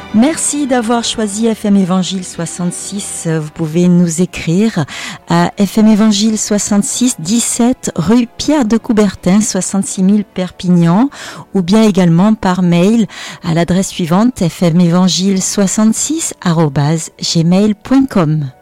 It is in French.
Merci d'avoir choisi FM Évangile 66. Vous pouvez nous écrire à FM Évangile 66 17 rue Pierre de Coubertin 66 000 Perpignan ou bien également par mail à l'adresse suivante fmévangile66@gmail.com.